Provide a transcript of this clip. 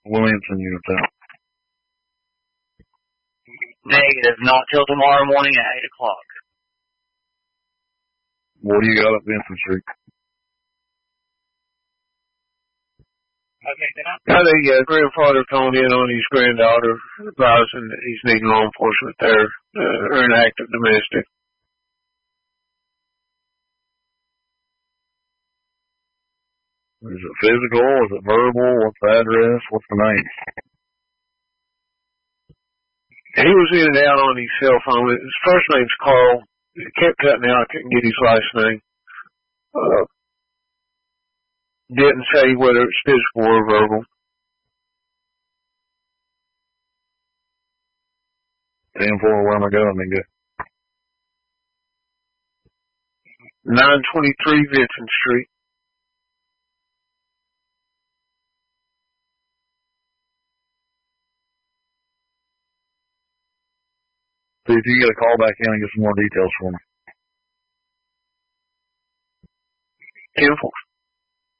Williamson units out. Negative, not till tomorrow morning at 8 o'clock. What do you got up Vincent Street? I think grandfather calling in on his granddaughter, advising that he's needing law enforcement there, or an active domestic. Is it physical? Is it verbal? What's the address? What's the name? He was in and out on his cell phone. His first name's Carl. It kept cutting out. I couldn't get his last name. Didn't say whether it's physical or verbal. 10-4, where am I going, nigga? 923 Vincent Street. See if you get a call back in and get some more details for me. 10-4.